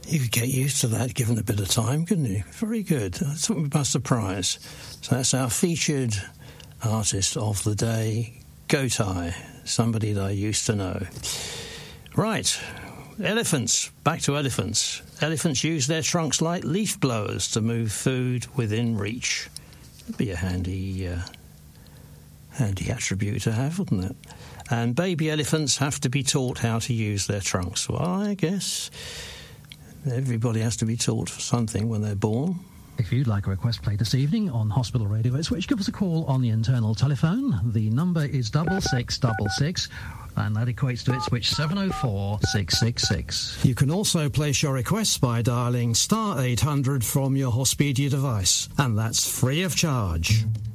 You could get used to that given a bit of time, couldn't you? Very good. That took me by surprise. So that's our featured artist of the day, Gotye, somebody that I used to know. Right, elephants. Back to elephants. Elephants use their trunks like leaf blowers to move food within reach. That'd be a handy attribute to have, wouldn't it? And baby elephants have to be taught how to use their trunks. Well, I guess everybody has to be taught something when they're born. If you'd like a request played this evening on Hospital Radio Ipswich, give us a call on the internal telephone. The number is 6666, and that equates to Ipswich 704-666. You can also place your requests by dialling *800 from your Hospedia device, and that's free of charge.